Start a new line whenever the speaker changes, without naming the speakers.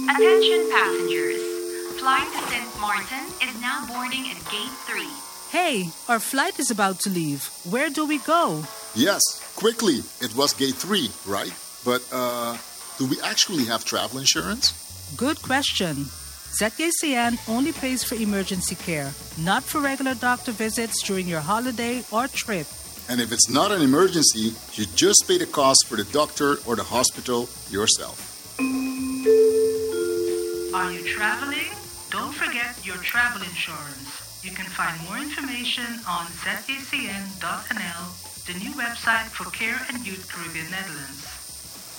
Attention passengers. Flight to St. Martin is now boarding at Gate 3.
Hey, our flight is about to leave. Where do we go?
Yes, quickly. It was gate 3, right? But, do we actually have travel insurance?
Good question. ZKCN only pays for emergency care, not for regular doctor visits during your holiday or trip.
And if it's not an emergency, you just pay the cost for the doctor or the hospital yourself.
Are you traveling? Don't forget your travel insurance. You can find more information on zkcn.nl, the new website for Care and Youth Caribbean Netherlands.